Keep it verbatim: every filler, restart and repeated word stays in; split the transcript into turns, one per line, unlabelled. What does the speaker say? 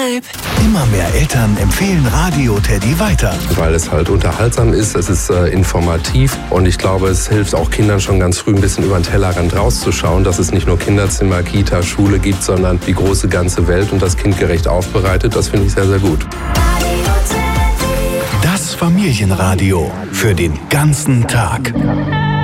Vibe.
Immer mehr Eltern empfehlen Radio Teddy weiter.
Weil es halt unterhaltsam ist, es ist äh, informativ und ich glaube, es hilft auch Kindern schon ganz früh ein bisschen über den Tellerrand rauszuschauen, dass es nicht nur Kinderzimmer, Kita, Schule gibt, sondern die große ganze Welt und das kindgerecht aufbereitet. Das finde ich sehr, sehr gut.
Das Familienradio für den ganzen Tag.